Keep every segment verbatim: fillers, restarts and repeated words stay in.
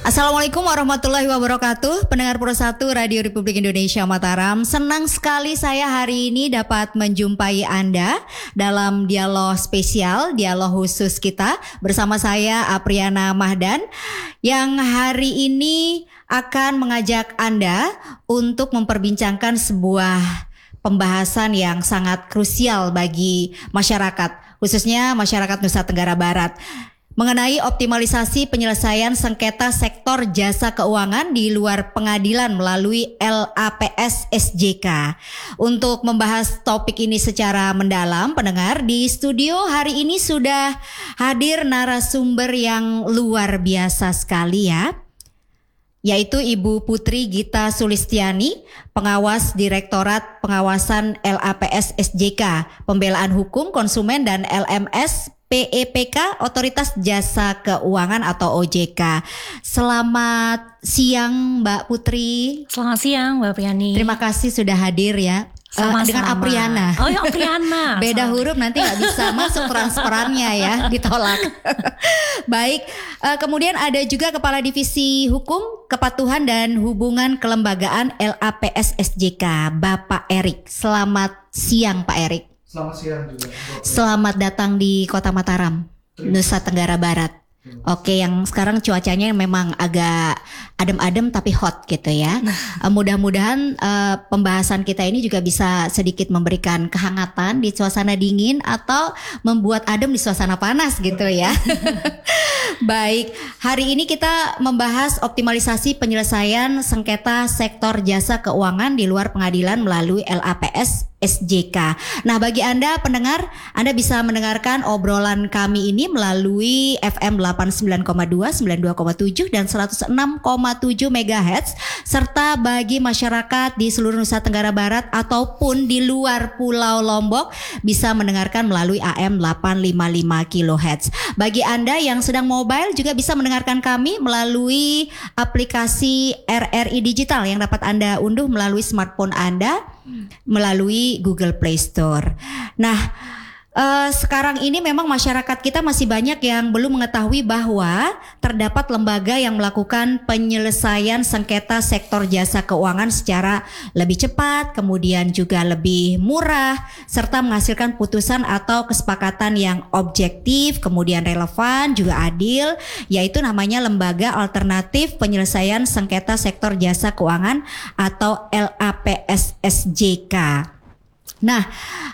Assalamualaikum warahmatullahi wabarakatuh. Pendengar Pro satu Radio Republik Indonesia Mataram, senang sekali saya hari ini dapat menjumpai Anda dalam dialog spesial, dialog khusus kita bersama saya Apriana Mahdan yang hari ini akan mengajak Anda untuk memperbincangkan sebuah pembahasan yang sangat krusial bagi masyarakat, khususnya masyarakat Nusa Tenggara Barat, mengenai optimalisasi penyelesaian sengketa sektor jasa keuangan di luar pengadilan melalui L A P S S J K. Untuk membahas topik ini secara mendalam, pendengar, di studio hari ini sudah hadir narasumber yang luar biasa sekali ya, yaitu Ibu Putri Gita Sulistiani, pengawas Direktorat Pengawasan L A P S S J K, Pembelaan Hukum Konsumen dan L M S P E P K, Otoritas Jasa Keuangan atau O J K. Selamat siang Mbak Putri. Selamat siang Mbak Apriani. Terima kasih sudah hadir ya. Uh, dengan Apriana. Oh ya Apriana. Beda huruf nanti nggak bisa masuk transferannya ya, ditolak. Baik, uh, kemudian ada juga Kepala Divisi Hukum, Kepatuhan dan Hubungan Kelembagaan L A P S S J K, Bapak Erik. Selamat siang Pak Erik. Selamat siang juga. Selamat datang di Kota Mataram, Nusa Tenggara Barat. Oke, yang sekarang cuacanya memang agak adem-adem tapi hot gitu ya. uh, Mudah-mudahan uh, pembahasan kita ini juga bisa sedikit memberikan kehangatan di suasana dingin atau membuat adem di suasana panas gitu ya. Baik, hari ini kita membahas optimalisasi penyelesaian sengketa sektor jasa keuangan di luar pengadilan melalui L A P S S J K. Nah, bagi Anda pendengar, Anda bisa mendengarkan obrolan kami ini melalui F M delapan puluh sembilan koma dua, sembilan puluh dua koma tujuh dan seratus enam koma tujuh megahertz, serta bagi masyarakat di seluruh Nusa Tenggara Barat ataupun di luar Pulau Lombok bisa mendengarkan melalui A M delapan lima lima kilohertz. Bagi Anda yang sedang mobile juga bisa mendengarkan kami melalui aplikasi R R I Digital yang dapat Anda unduh melalui smartphone Anda melalui Google Play Store. Nah, uh, sekarang ini memang masyarakat kita masih banyak yang belum mengetahui bahwa terdapat lembaga yang melakukan penyelesaian sengketa sektor jasa keuangan secara lebih cepat, kemudian juga lebih murah, serta menghasilkan putusan atau kesepakatan yang objektif, kemudian relevan, juga adil, yaitu namanya Lembaga Alternatif Penyelesaian Sengketa Sektor Jasa Keuangan atau L A P S S J K. Nah,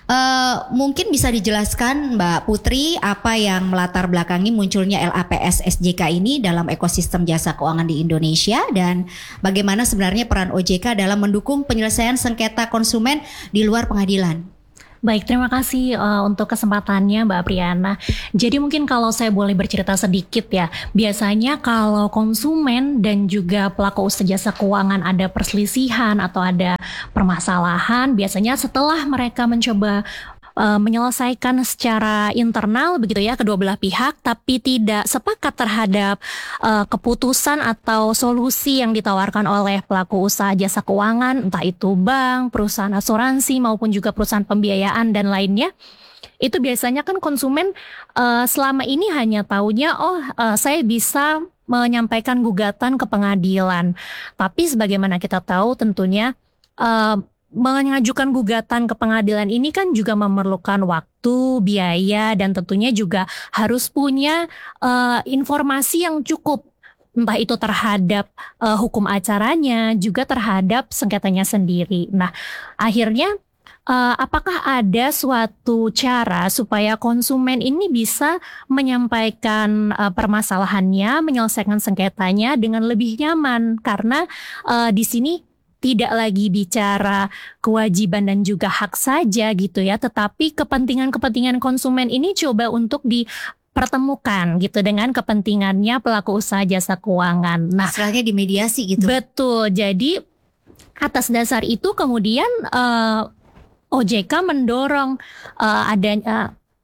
uh, mungkin bisa dijelaskan Mbak Putri apa yang melatar belakangi munculnya L A P S S J K ini dalam ekosistem jasa keuangan di Indonesia dan bagaimana sebenarnya peran O J K dalam mendukung penyelesaian sengketa konsumen di luar pengadilan. Baik, terima kasih uh, untuk kesempatannya Mbak Apriana. Jadi mungkin kalau saya boleh bercerita sedikit ya, biasanya kalau konsumen dan juga pelaku usaha jasa keuangan ada perselisihan atau ada permasalahan, biasanya setelah mereka mencoba uh, menyelesaikan secara internal begitu ya kedua belah pihak, tapi tidak sepakat terhadap uh, keputusan atau solusi yang ditawarkan oleh pelaku usaha jasa keuangan, entah itu bank, perusahaan asuransi maupun juga perusahaan pembiayaan dan lainnya. Itu biasanya kan konsumen uh, selama ini hanya taunya oh uh, saya bisa menyampaikan gugatan ke pengadilan. Tapi sebagaimana kita tahu tentunya uh, mengajukan gugatan ke pengadilan ini kan juga memerlukan waktu, biaya, dan tentunya juga harus punya uh, informasi yang cukup, entah itu terhadap uh, hukum acaranya, juga terhadap sengketanya sendiri. Nah, akhirnya uh, apakah ada suatu cara supaya konsumen ini bisa menyampaikan uh, permasalahannya, menyelesaikan sengketanya dengan lebih nyaman? Karena uh, di sini tidak lagi bicara kewajiban dan juga hak saja gitu ya, tetapi kepentingan-kepentingan konsumen ini coba untuk dipertemukan gitu dengan kepentingannya pelaku usaha jasa keuangan. Nah, istilahnya dimediasi gitu. Betul. Jadi atas dasar itu kemudian uh, O J K mendorong uh, adanya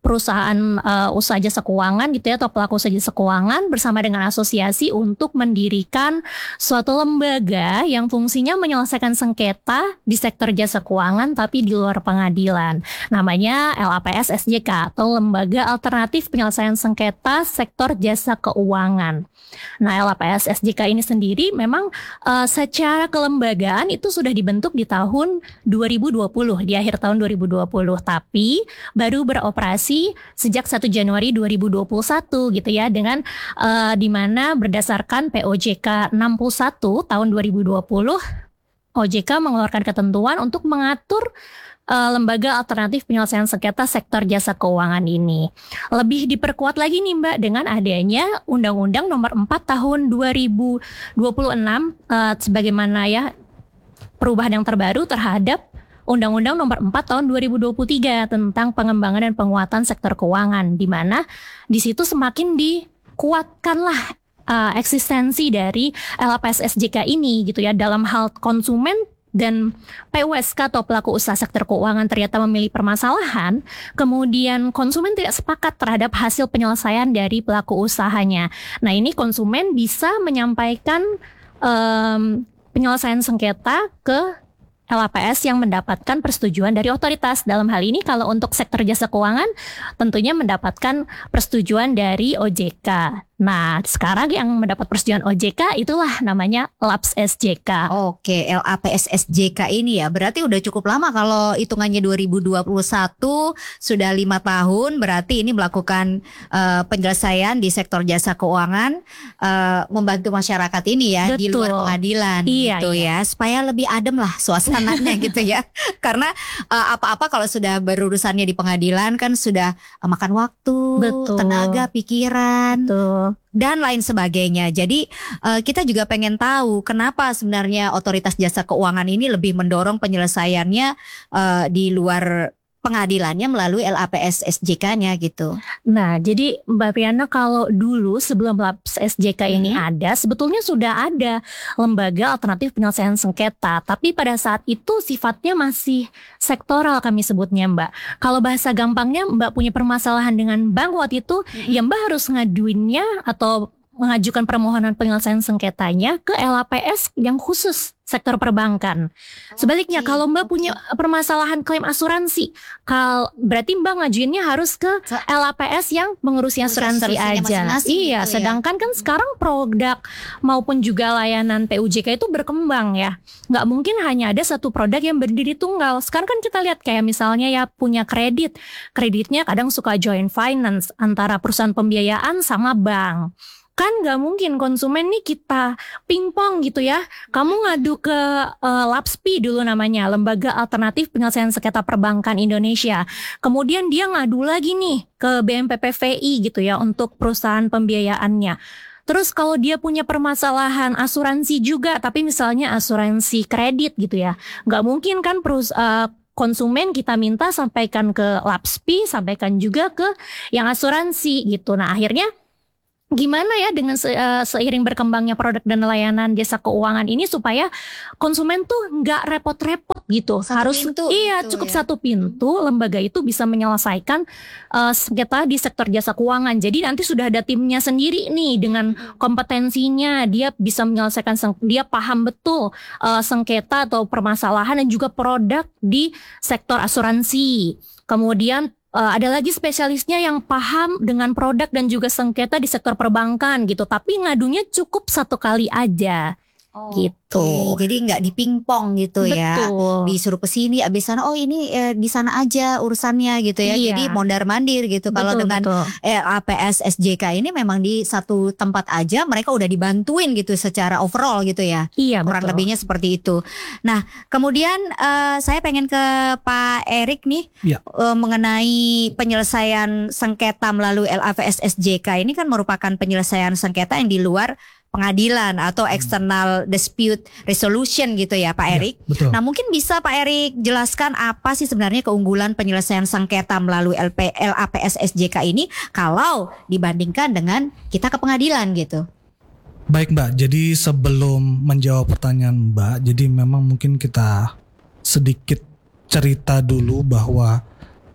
perusahaan uh, usaha jasa keuangan gitu ya, atau pelaku usaha jasa keuangan bersama dengan asosiasi untuk mendirikan suatu lembaga yang fungsinya menyelesaikan sengketa di sektor jasa keuangan tapi di luar pengadilan. Namanya L A P S S J K atau Lembaga Alternatif Penyelesaian Sengketa Sektor Jasa Keuangan. Nah, L A P S S J K ini sendiri memang uh, secara kelembagaan itu sudah dibentuk di tahun dua ribu dua puluh, di akhir tahun dua ribu dua puluh, tapi baru beroperasi sejak satu Januari dua ribu dua puluh satu gitu ya, dengan uh, di mana berdasarkan P O J K enam puluh satu tahun dua ribu dua puluh, O J K mengeluarkan ketentuan untuk mengatur uh, lembaga alternatif penyelesaian sengketa sektor jasa keuangan ini. Lebih diperkuat lagi nih Mbak dengan adanya Undang-Undang Nomor empat tahun dua ribu dua puluh enam uh, sebagaimana ya perubahan yang terbaru terhadap Undang-Undang Nomor empat tahun dua ribu dua puluh tiga tentang pengembangan dan penguatan sektor keuangan, di mana di situ semakin dikuatkanlah uh, eksistensi dari L A P S S J K ini gitu ya, dalam hal konsumen dan P U S K atau pelaku usaha sektor keuangan ternyata memiliki permasalahan, kemudian konsumen tidak sepakat terhadap hasil penyelesaian dari pelaku usahanya. Nah, ini konsumen bisa menyampaikan um, penyelesaian sengketa ke L A P S yang mendapatkan persetujuan dari otoritas. Dalam hal ini kalau untuk sektor jasa keuangan tentunya mendapatkan persetujuan dari O J K. Nah, sekarang yang mendapat persetujuan O J K itulah namanya L A P S S J K. Oke, L A P S S J K ini ya berarti udah cukup lama, kalau hitungannya dua ribu dua puluh satu sudah lima tahun, berarti ini melakukan uh, penyelesaian di sektor jasa keuangan, uh, membantu masyarakat ini ya. Betul. Di luar pengadilan iya, gitu iya. ya, supaya lebih adem lah suasananya gitu ya. Karena uh, apa-apa kalau sudah berurusannya di pengadilan kan sudah uh, makan waktu, Betul. tenaga, pikiran. Betul. Dan lain sebagainya. Jadi uh, kita juga pengen tahu kenapa sebenarnya otoritas jasa keuangan ini lebih mendorong penyelesaiannya uh, di luar pengadilannya melalui L A P S S J K-nya gitu. Nah, jadi Mbak Priana, kalau dulu sebelum L A P S S J K ini hmm. ada, sebetulnya sudah ada lembaga alternatif penyelesaian sengketa, tapi pada saat itu sifatnya masih sektoral kami sebutnya Mbak. Kalau bahasa gampangnya Mbak punya permasalahan dengan bank waktu itu, hmm. ya Mbak harus ngaduinnya atau mengajukan permohonan penyelesaian sengketanya ke L A P S yang khusus sektor perbankan. Sebaliknya okay. kalau Mbak punya permasalahan klaim asuransi, kalau berarti Mbak ngajuinnya harus ke L A P S yang mengurusi asuransi aja. Iya, gitu sedangkan ya. Kan sekarang produk maupun juga layanan P U J K itu berkembang ya. Nggak mungkin hanya ada satu produk yang berdiri tunggal. Sekarang kan kita lihat kayak misalnya ya punya kredit. Kreditnya kadang suka joint finance antara perusahaan pembiayaan sama bank. Kan gak mungkin konsumen nih kita pingpong gitu ya. Kamu ngadu ke uh, L A P S P I dulu namanya, Lembaga Alternatif Penyelesaian Sengketa Perbankan Indonesia. Kemudian dia ngadu lagi nih ke B M P P V I gitu ya untuk perusahaan pembiayaannya. Terus kalau dia punya permasalahan asuransi juga, tapi misalnya asuransi kredit gitu ya, gak mungkin kan perus uh, konsumen kita minta sampaikan ke L A P S P I, sampaikan juga ke yang asuransi gitu. Nah akhirnya gimana ya dengan se, uh, seiring berkembangnya produk dan layanan jasa keuangan ini supaya konsumen tuh nggak repot-repot gitu. Satu Harus pintu, iya gitu cukup ya. satu pintu, lembaga itu bisa menyelesaikan uh, sengketa di sektor jasa keuangan. Jadi nanti sudah ada timnya sendiri nih dengan kompetensinya, dia bisa menyelesaikan seng, dia paham betul uh, sengketa atau permasalahan dan juga produk di sektor asuransi. Kemudian Uh, ada lagi spesialisnya yang paham dengan produk dan juga sengketa di sektor perbankan gitu. Tapi ngadunya cukup satu kali aja. Oh, gitu. Okay. Jadi nggak dipingpong gitu. Betul. Ya. Disuruh ke sini, abis sana oh ini eh, di sana aja urusannya gitu ya. Iya. Jadi mondar mandir gitu. Kalau dengan L A P S S J K ini memang di satu tempat aja mereka udah dibantuin gitu secara overall gitu ya. Iya, kurang betul. Lebihnya seperti itu. Nah, kemudian uh, saya pengen ke Pak Erik nih ya. uh, mengenai penyelesaian sengketa melalui L A P S S J K ini kan merupakan penyelesaian sengketa yang di luar pengadilan atau external dispute resolution gitu ya Pak Erik. Ya, nah mungkin bisa Pak Erik jelaskan apa sih sebenarnya keunggulan penyelesaian sengketa melalui L A P S S J K ini kalau dibandingkan dengan kita ke pengadilan gitu. Baik Mbak, jadi sebelum menjawab pertanyaan Mbak, jadi memang mungkin kita sedikit cerita dulu bahwa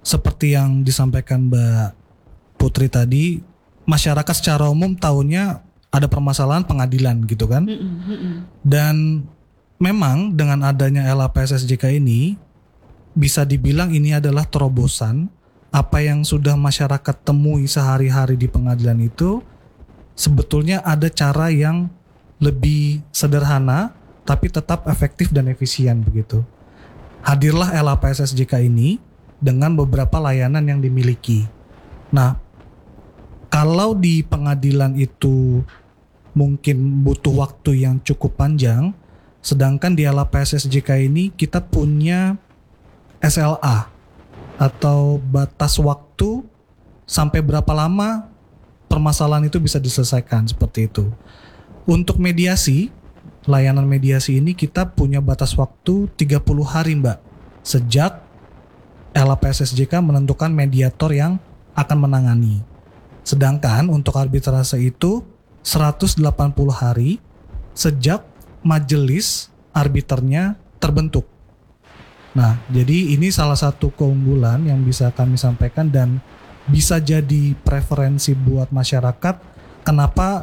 seperti yang disampaikan Mbak Putri tadi, masyarakat secara umum tahunya ada permasalahan pengadilan gitu kan. Dan memang dengan adanya L A P S S J K ini bisa dibilang ini adalah terobosan apa yang sudah masyarakat temui sehari-hari di pengadilan itu. Sebetulnya ada cara yang lebih sederhana tapi tetap efektif dan efisien begitu. Hadirlah L A P S S J K ini dengan beberapa layanan yang dimiliki. Nah, kalau di pengadilan itu mungkin butuh waktu yang cukup panjang, sedangkan di L A P S S J K ini kita punya S L A atau batas waktu sampai berapa lama permasalahan itu bisa diselesaikan, seperti itu. Untuk mediasi, layanan mediasi ini kita punya batas waktu tiga puluh hari Mbak, sejak L A P S S J K menentukan mediator yang akan menangani. Sedangkan untuk arbitrase itu seratus delapan puluh hari sejak majelis arbiternya terbentuk. Nah, jadi ini salah satu keunggulan yang bisa kami sampaikan dan bisa jadi preferensi buat masyarakat kenapa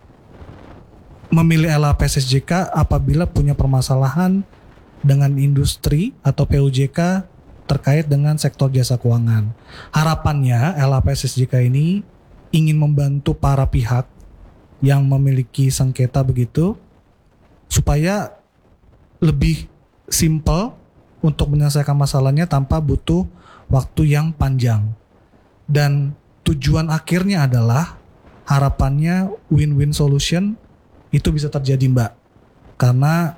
memilih L A P S S J K apabila punya permasalahan dengan industri atau P U J K terkait dengan sektor jasa keuangan. Harapannya L A P S S J K ini ingin membantu para pihak yang memiliki sengketa begitu supaya lebih simpel untuk menyelesaikan masalahnya tanpa butuh waktu yang panjang. Dan tujuan akhirnya adalah harapannya win-win solution itu bisa terjadi Mbak. Karena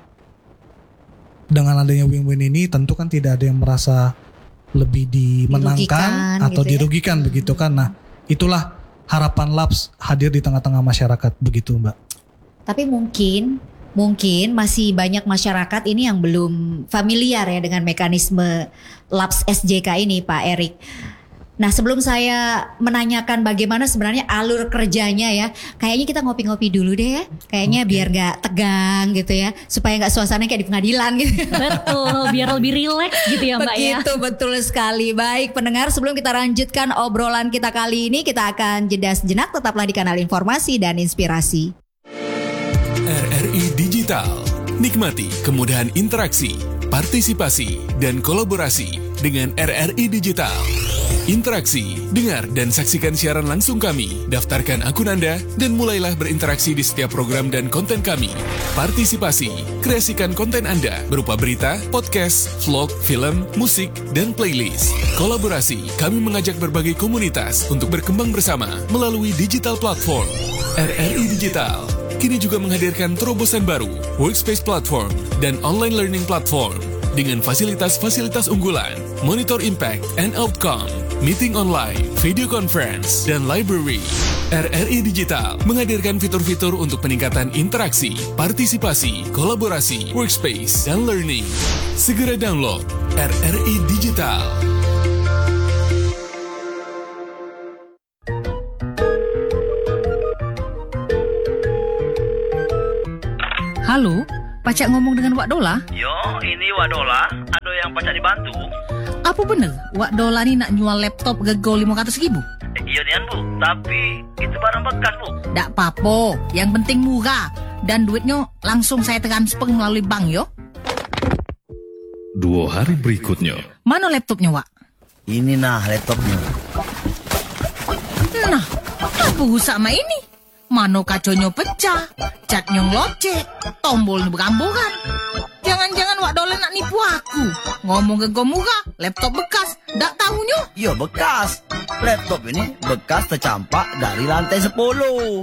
dengan adanya win-win ini tentu kan tidak ada yang merasa lebih dimenangkan dirugikan, atau gitu dirugikan ya? Begitu kan. Nah, itulah harapan Labs hadir di tengah-tengah masyarakat begitu Mbak. Tapi mungkin mungkin masih banyak masyarakat ini yang belum familiar ya dengan mekanisme Labs S J K ini Pak Erik. Nah, sebelum saya menanyakan bagaimana sebenarnya alur kerjanya ya, kayaknya kita ngopi-ngopi dulu deh ya. Kayaknya okay. biar gak tegang gitu ya, supaya gak suasana kayak di pengadilan gitu. Betul, biar lebih rileks gitu ya Mbak. Begitu, ya. Begitu, betul sekali. Baik pendengar, sebelum kita lanjutkan obrolan kita kali ini, kita akan jeda sejenak, tetaplah di kanal Informasi dan Inspirasi. R R I Digital, nikmati kemudahan interaksi, partisipasi, dan kolaborasi dengan R R I Digital. Interaksi, dengar dan saksikan siaran langsung kami, daftarkan akun Anda, dan mulailah berinteraksi di setiap program dan konten kami. Partisipasi, kreasikan konten Anda berupa berita, podcast, vlog, film, musik, dan playlist. Kolaborasi, kami mengajak berbagai komunitas untuk berkembang bersama melalui digital platform. R R I Digital kini juga menghadirkan terobosan baru, workspace platform, dan online learning platform dengan fasilitas-fasilitas unggulan, monitor impact and outcome, meeting online, video conference, dan library. R R I Digital menghadirkan fitur-fitur untuk peningkatan interaksi, partisipasi, kolaborasi, workspace, dan learning. Segera download R R I Digital. Halo, Pacak ngomong dengan Wak Dola? Yo, ini Wak Dola. Ada yang Pacak dibantu? Apa bener Wak Dola ni nak jual laptop gegol lima ratus ribu? Eh, iya nian Bu, tapi itu barang bekas Bu. Tak apa-apa, yang penting murah. Dan duitnya langsung saya transfer melalui bank yo. Dua hari berikutnya. Mana laptopnya Wak? Ini nah laptopnya. Nah, apa rusak sama ini? Mano kaconya pecah, catnya ngelocek, tombolnya beramburan. Jangan-jangan Wak Dola nak nipu aku. Ngomong ke murah, laptop bekas, dak tahunya? Iya bekas. Laptop ini bekas tercampak dari lantai sepuluh.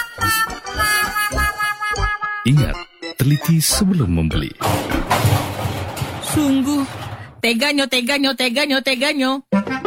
Ingat, teliti sebelum membeli. Sungguh, teganyo, teganyo, teganyo, teganyo.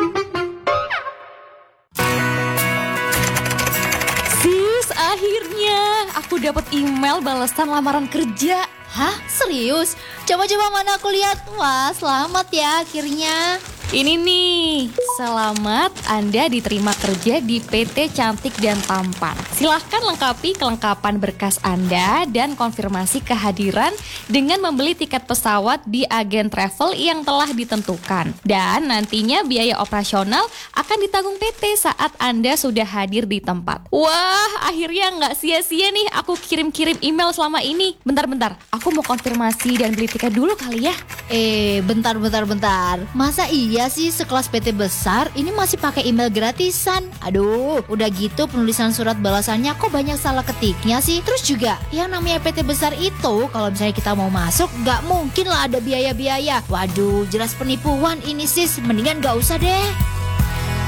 Akhirnya aku dapat email balasan lamaran kerja. Hah? Serius? Coba-coba mana aku lihat. Wah, selamat ya akhirnya. Ini nih, selamat Anda diterima kerja di P T Cantik dan Tampan. Silahkan lengkapi kelengkapan berkas Anda dan konfirmasi kehadiran dengan membeli tiket pesawat di agen travel yang telah ditentukan. Dan nantinya biaya operasional akan ditanggung P T saat Anda sudah hadir di tempat. Wah, akhirnya nggak sia-sia nih aku kirim-kirim email selama ini. Bentar-bentar, aku mau konfirmasi dan beli tiket dulu kali ya. Eh, bentar, bentar, bentar. Masa iya sih sekelas P T besar ini masih pakai email gratisan? Aduh, udah gitu penulisan surat balasannya kok banyak salah ketiknya sih. Terus juga yang namanya P T besar itu kalau misalnya kita mau masuk nggak mungkin lah ada biaya-biaya. Waduh, jelas penipuan ini sis. Mendingan nggak usah deh.